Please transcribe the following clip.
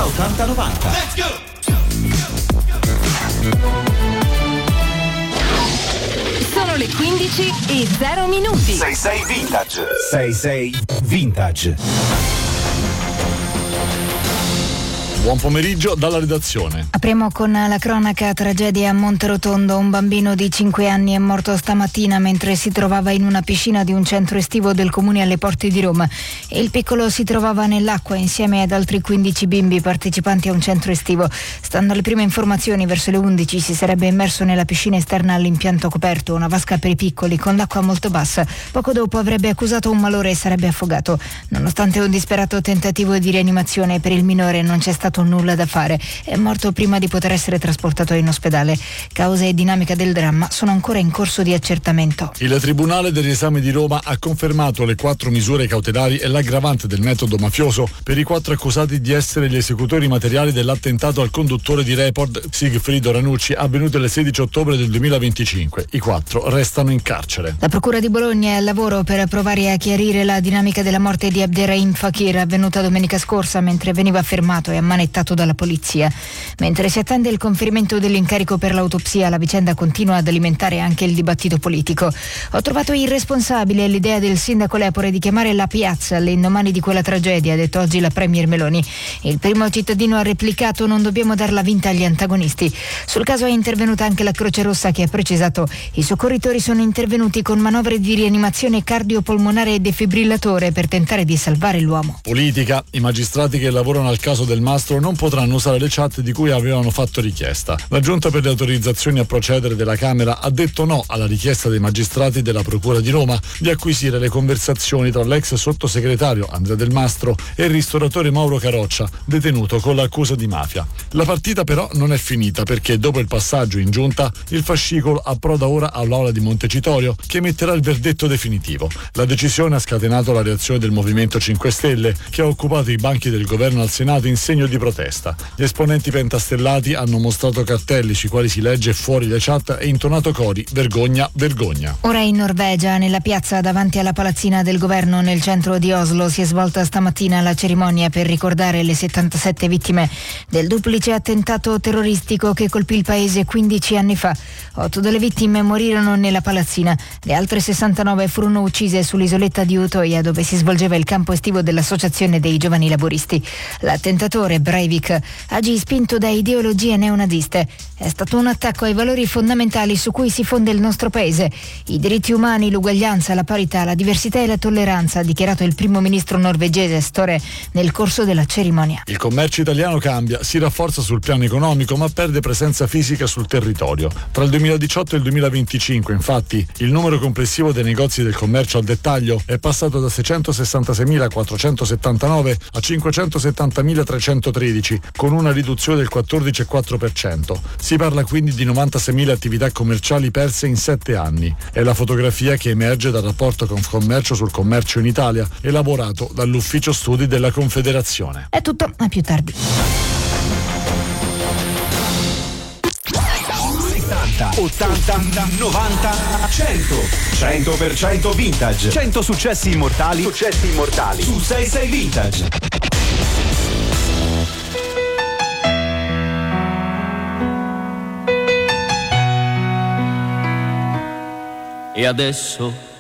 80-90. Let's go! Sono le 15:0. 66 Vintage. 66 Vintage. Buon pomeriggio dalla redazione. Apriamo con la cronaca. Tragedia a Monterotondo. Un bambino di 5 anni è morto stamattina mentre si trovava in una piscina di un centro estivo del comune alle Porte di Roma. Il piccolo si trovava nell'acqua insieme ad altri 15 bimbi partecipanti a un centro estivo. Stando alle prime informazioni, verso le 11 si sarebbe immerso nella piscina esterna all'impianto coperto, una vasca per i piccoli con l'acqua molto bassa. Poco dopo avrebbe accusato un malore e sarebbe affogato. Nonostante un disperato tentativo di rianimazione per il minore, non c'è stato nulla da fare. È morto prima di poter essere trasportato in ospedale. Causa e dinamica del dramma sono ancora in corso di accertamento. Il Tribunale del Riesame di Roma ha confermato le 4 misure cautelari e l'aggravante del metodo mafioso per i 4 accusati di essere gli esecutori materiali dell'attentato al conduttore di Report Sigfrido Ranucci avvenuto il 16 ottobre del 2025. I 4 restano in carcere. La Procura di Bologna è al lavoro per provare a chiarire la dinamica della morte di Abderrahim Fakir, avvenuta domenica scorsa mentre veniva fermato e ammanettato dalla polizia. Mentre si attende il conferimento dell'incarico per l'autopsia, la vicenda continua ad alimentare anche il dibattito politico. Ho trovato irresponsabile l'idea del sindaco Lepore di chiamare la piazza all'indomani di quella tragedia, ha detto oggi la premier Meloni. Il primo cittadino ha replicato: non dobbiamo darla vinta agli antagonisti. Sul caso è intervenuta anche la Croce Rossa, che ha precisato: i soccorritori sono intervenuti con manovre di rianimazione cardiopolmonare e defibrillatore per tentare di salvare l'uomo. Politica. I magistrati che lavorano al caso del Mastro non potranno usare le chat di cui avevano fatto richiesta. La Giunta per le autorizzazioni a procedere della Camera ha detto no alla richiesta dei magistrati della Procura di Roma di acquisire le conversazioni tra l'ex sottosegretario Andrea Del Mastro e il ristoratore Mauro Caroccia, detenuto con l'accusa di mafia. La partita però non è finita, perché dopo il passaggio in Giunta il fascicolo approda ora all'Aula di Montecitorio, che emetterà il verdetto definitivo. La decisione ha scatenato la reazione del Movimento 5 Stelle, che ha occupato i banchi del governo al Senato in segno di protesta. Gli esponenti pentastellati hanno mostrato cartelli sui quali si legge "fuori le chat" e intonato cori "vergogna, vergogna". Ora in Norvegia, nella piazza davanti alla palazzina del governo nel centro di Oslo, si è svolta stamattina la cerimonia per ricordare le 77 vittime del duplice attentato terroristico che colpì il paese 15 anni fa. 8 delle vittime morirono nella palazzina, le altre 69 furono uccise sull'isoletta di Utoya, dove si svolgeva il campo estivo dell'Associazione dei Giovani Laboristi. L'attentatore, Breivik, agì spinto da ideologie neonaziste. È stato un attacco ai valori fondamentali su cui si fonda il nostro paese: i diritti umani, l'uguaglianza, la parità, la diversità e la tolleranza, ha dichiarato il primo ministro norvegese Støre nel corso della cerimonia. Il commercio italiano cambia, si rafforza sul piano economico ma perde presenza fisica sul territorio. Tra il 2018 e il 2025, infatti, il numero complessivo dei negozi del commercio al dettaglio è passato da 666.479 a 570.313, con una riduzione del 14,4%. Si parla quindi di 96.000 attività commerciali perse in 7 anni. È la fotografia che emerge dal rapporto Confcommercio sul commercio in Italia, elaborato dall'Ufficio Studi della Confederazione. È tutto, a più tardi. 80, 90, 100. 100% vintage. 100 successi immortali. Su 66 Vintage. E adesso